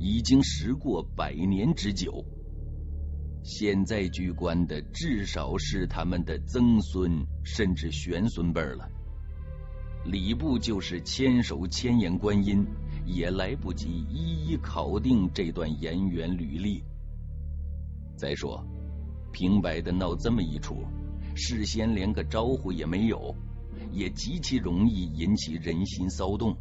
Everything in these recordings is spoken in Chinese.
已经时过100年之久。现在居官的至少是他们的曾孙甚至玄孙辈了。礼部就是千手千眼观音，也来不及一一考定这段颜源履历。再说平白的闹这么一出，事先连个招呼也没有，也极其容易引起人心骚动。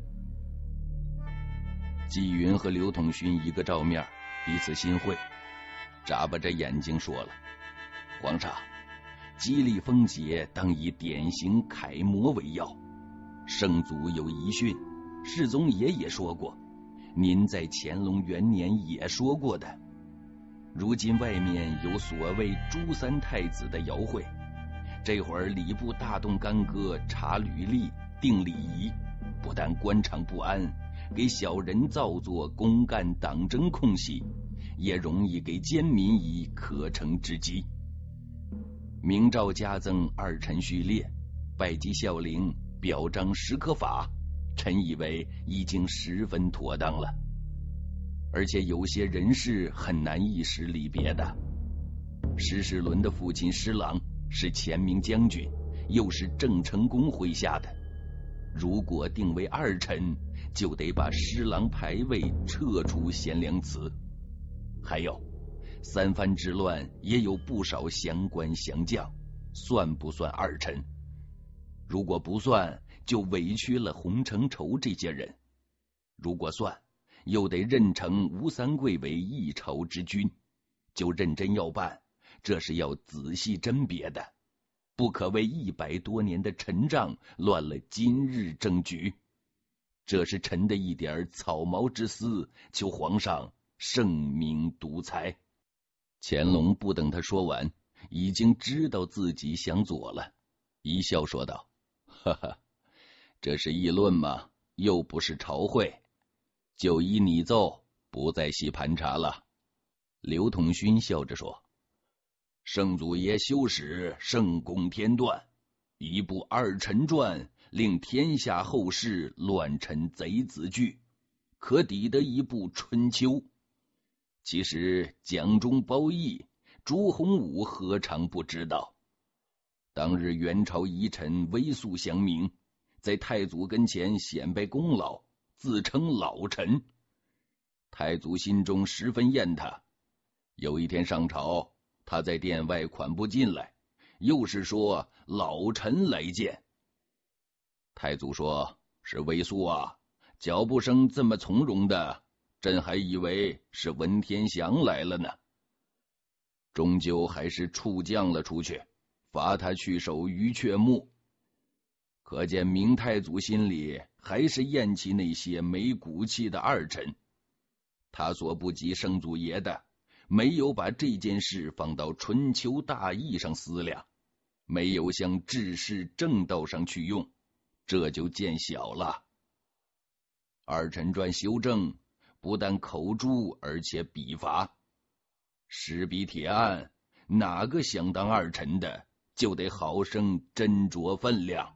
纪云和刘统勋一个照面，彼此心会，眨巴着眼睛说了：皇上，激励风节当以典型楷模为要。圣祖有遗训，世宗爷也说过，您在乾隆元年也说过的。如今外面有所谓朱三太子的谣会，这会儿礼部大动干戈，查履历定礼仪，不但官场不安，给小人造作公干党争空隙，也容易给奸民以可乘之机。明诏加赠二臣序列，拜祭孝陵，表彰史可法，臣以为已经十分妥当了。而且有些人事很难一时离别的。施世纶的父亲施琅是前明将军，又是郑成功麾下的，如果定为二臣，就得把施琅牌位撤出贤良祠。还有三藩之乱也有不少降官降将，算不算二臣？如果不算，就委屈了洪承畴这些人；如果算，又得认成吴三桂为一朝之君，就认真要办，这是要仔细甄别的，不可为100多年的陈账乱了今日政局。这是臣的一点草毛之私，求皇上圣明独裁。乾隆不等他说完，已经知道自己想左了，一笑说道：哈哈，这是议论吗？又不是朝会，就依你奏，不再细盘查了。刘统勋笑着说：圣祖爷修史圣功天断，一部二臣传，令天下后世乱臣贼子惧，可抵得一部春秋。其实蒋中褒义，朱洪武何尝不知道？当日元朝遗臣威肃降明，在太祖跟前显摆功劳，自称老臣。太祖心中十分厌他。有一天上朝，他在殿外款步进来，又是说老臣来见。太祖说：是威肃啊，脚步声这么从容的，朕还以为是文天祥来了呢。终究还是处降了出去，罚他去守鱼雀墓。可见明太祖心里还是厌弃那些没骨气的二臣。他所不及圣祖爷的，没有把这件事放到春秋大义上思量，没有向治世正道上去用，这就见小了。二臣传修正，不但口诛，而且笔罚。史笔铁案，哪个想当二臣的，就得好生斟酌分量。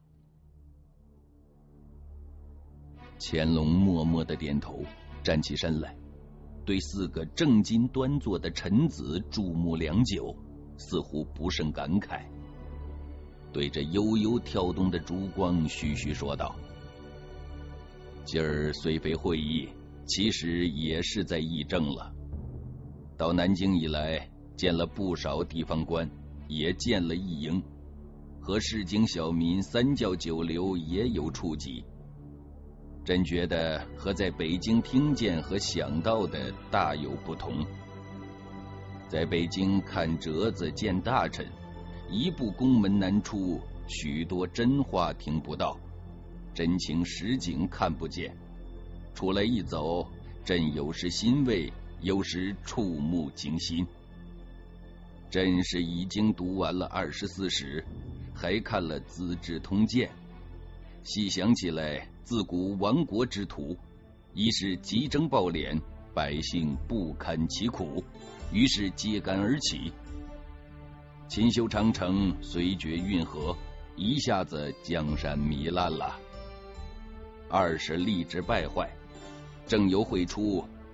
乾隆默默的点头，站起身来，对4个正襟端坐的臣子注目良久，似乎不胜感慨。对着悠悠跳动的烛光徐徐说道：今儿虽非会议，其实也是在议政了。到南京以来，见了不少地方官，也见了议营，和市井小民三教九流也有触及。朕觉得和在北京听见和想到的大有不同。在北京看折子见大臣，一步宫门难出，许多真话听不到，真情实景看不见。出来一走，朕有时欣慰，有时触目惊心。朕是已经读完了24史，还看了《资治通鉴》，细想起来，自古亡国之徒，一是急征暴敛，百姓不堪其苦，于是揭竿而起。勤修长城，遂决运河，一下子江山糜烂了。二是吏治败坏，正由会出